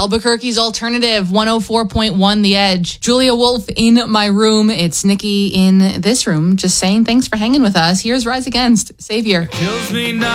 Albuquerque's alternative, 104.1 The Edge. Julia Wolf in my room. It's Nikki in this room, just saying thanks for hanging with us. Here's Rise Against, Savior. Kills me now.